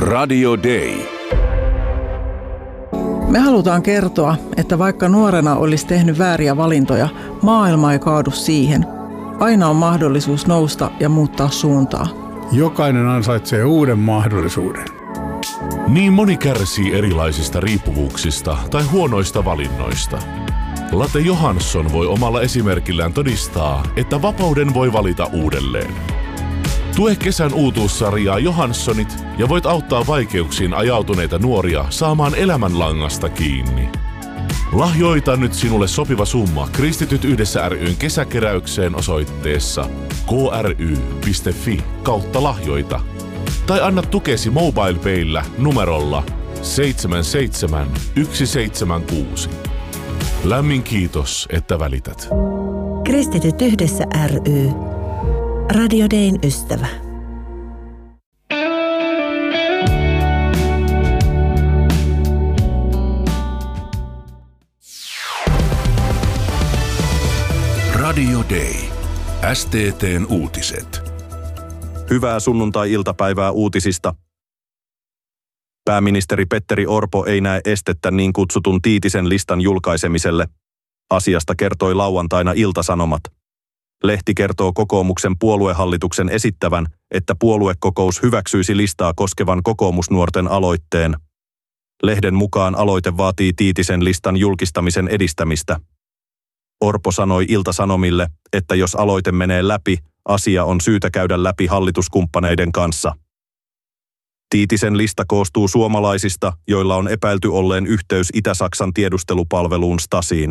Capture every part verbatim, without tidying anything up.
Radio Day. Me halutaan kertoa, että vaikka nuorena olisi tehnyt vääriä valintoja, maailma ei kaadu siihen. Aina on mahdollisuus nousta ja muuttaa suuntaa. Jokainen ansaitsee uuden mahdollisuuden. Niin moni kärsii erilaisista riippuvuuksista tai huonoista valinnoista. Latte Johansson voi omalla esimerkillään todistaa, että vapauden voi valita uudelleen. Tue kesän uutuussarjaa Johanssonit ja voit auttaa vaikeuksiin ajautuneita nuoria saamaan elämänlangasta kiinni. Lahjoita nyt sinulle sopiva summa Kristityt yhdessä ry:n kesäkeräykseen osoitteessa k r y piste f i kautta lahjoita. Tai anna tukesi MobilePayllä numerolla seitsemän seitsemän yksi seitsemän kuusi. Lämmin kiitos, että välität. Kristityt yhdessä ry. Radio Dayn ystävä. Radio Day. S T T:n uutiset. Hyvää sunnuntai-iltapäivää uutisista. Pääministeri Petteri Orpo ei näe estettä niin kutsutun Tiitisen listan julkaisemiselle. Asiasta kertoi lauantaina Ilta-Sanomat. Lehti kertoo kokoomuksen puoluehallituksen esittävän, että puoluekokous hyväksyisi listaa koskevan kokoomusnuorten aloitteen. Lehden mukaan aloite vaatii Tiitisen listan julkistamisen edistämistä. Orpo sanoi Ilta-Sanomille, että jos aloite menee läpi, asia on syytä käydä läpi hallituskumppaneiden kanssa. Tiitisen lista koostuu suomalaisista, joilla on epäilty olleen yhteys Itä-Saksan tiedustelupalveluun Stasiin.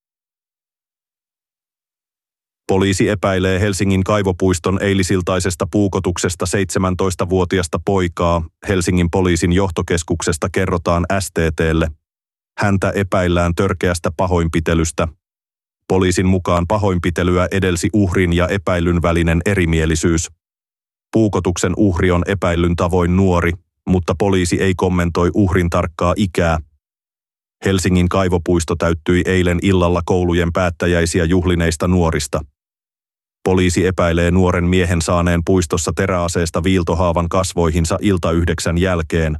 Poliisi epäilee Helsingin Kaivopuiston eilisiltaisesta puukotuksesta seitsemäntoistavuotiasta poikaa. Helsingin poliisin johtokeskuksesta kerrotaan S T T:lle. Häntä epäillään törkeästä pahoinpitelystä. Poliisin mukaan pahoinpitelyä edelsi uhrin ja epäillyn välinen erimielisyys. Puukotuksen uhri on epäillyn tavoin nuori, mutta poliisi ei kommentoi uhrin tarkkaa ikää. Helsingin Kaivopuisto täyttyi eilen illalla koulujen päättäjäisiä juhlineista nuorista. Poliisi epäilee nuoren miehen saaneen puistossa teräaseesta viiltohaavan kasvoihinsa ilta yhdeksän jälkeen.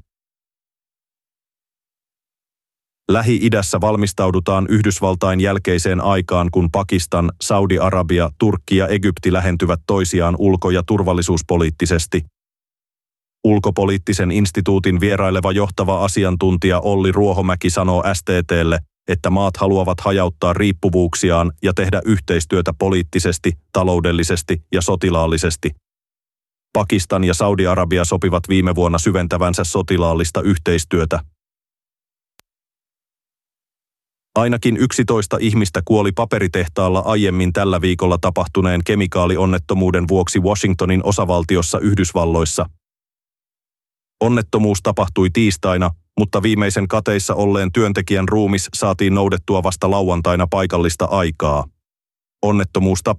Lähi-idässä valmistaudutaan Yhdysvaltain jälkeiseen aikaan, kun Pakistan, Saudi-Arabia, Turkki ja Egypti lähentyvät toisiaan ulko- ja turvallisuuspoliittisesti. Ulkopoliittisen instituutin vieraileva johtava asiantuntija Olli Ruohomäki sanoo S T T:lle, että maat haluavat hajauttaa riippuvuuksiaan ja tehdä yhteistyötä poliittisesti, taloudellisesti ja sotilaallisesti. Pakistan ja Saudi-Arabia sopivat viime vuonna syventävänsä sotilaallista yhteistyötä. Ainakin yksitoista ihmistä kuoli paperitehtaalla aiemmin tällä viikolla tapahtuneen kemikaalionnettomuuden vuoksi Washingtonin osavaltiossa Yhdysvalloissa. Onnettomuus tapahtui tiistaina, mutta viimeisen kateissa olleen työntekijän ruumis saatiin noudettua vasta lauantaina paikallista aikaa. Onnettomuus tapahtui